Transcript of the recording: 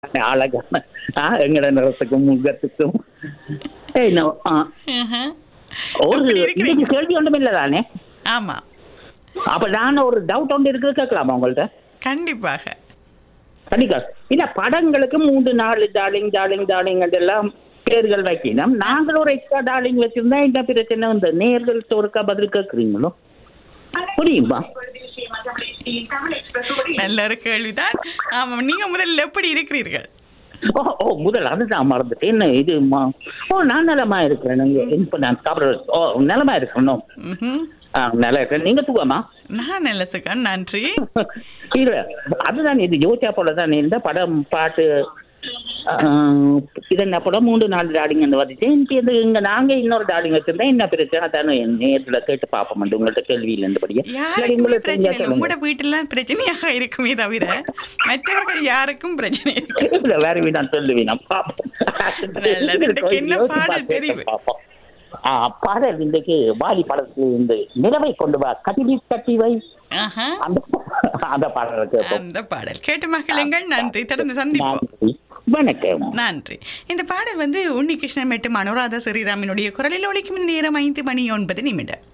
அழகான எங்கட நிறத்துக்கும் முகத்துக்கும் ஒரு இன்னைக்கு கேள்வி ஒன்றும் இல்லை தானே? ஆமா. அப்ப நான் ஒரு டவுட் ஒன்று இருக்குது, கேட்கலாமா உங்கள்ட்ட? கண்டிப்பாக. கண்டிப்பா. இல்ல, படங்களுக்கு 3-4 டார்லிங் டார்லிங் டார்லிங் எல்லாம் பேர்கள் வைக்கணும். நாங்கள் ஒரு எக்ஸ்ட்ரா டார்லிங் வச்சிருந்தா இந்த பிரச்சனை வந்து நேர்கள் ஒருக்கா பதில் கேட்குறீங்களோ? புரியுமா? நல்ல ஒரு கேள்விதான். ஆமா, நீங்க முதல்ல எப்படி இருக்கிறீர்கள்? ஓ முதல் அதுதான் மறந்துட்டேன். என்ன இது நான் நலமா இருக்கிறேன். இப்ப நான் சாப்பிட நலமா இருக்கணும். நல்லா இருக்கேன். நீங்க தூக்கமா? நான் நல்ல சுகம், நன்றி. இல்ல அதுதான், இது யோசிச்சா போலதான் இந்த படம் பாட்டு இதென்ன படம் 3-4 டார்லிங் வந்துச்சு. இங்க நாங்க இன்னொரு டார்லிங் வச்சிருந்தா என்ன பிரச்சனை தானே நேரத்துல கேட்டு பாப்போம். உங்கள்ட்ட கேள்வி இல்லைன்றபடியா உங்களோட வீட்டுல பிரச்சனையாக இருக்குமே தவிர மற்றவர்கள் யாருக்கும் பிரச்சனை இல்லை. வேற வீணான் சொல்லுவீனா பாப்போம். என்ன பாடல் தெரியும்? பாடல் இன்றைக்கு வாலி படத்துல இந்த நிலவை கொண்டு வா கட்டி கட்டி வை, அந்த பாடல் கேட்டு மகிழுங்கள். நன்றி. தொடர்ந்து சந்திப்போம். வணக்கம். நன்றி. இந்த பாடல் உன்னிகிருஷ்ணன் மற்றும் அனுராதா ஸ்ரீராமினுடைய குரலில் ஒலிக்கும் நேரம் 5:09.